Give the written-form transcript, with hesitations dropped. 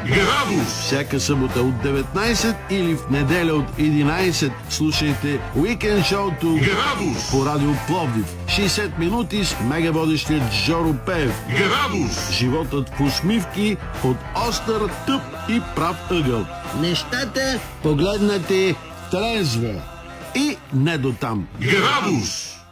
Градус! Всяка събота от 19 или в неделя от 11 слушайте Уикенд шоуто Градус! по Радио Пловдив. 60 минути с мегаводещия Жоро Пеев. Градус! Животът в усмивки от остър, тъп и прав ъгъл. Нещата погледнати трезво и не до там. Градус!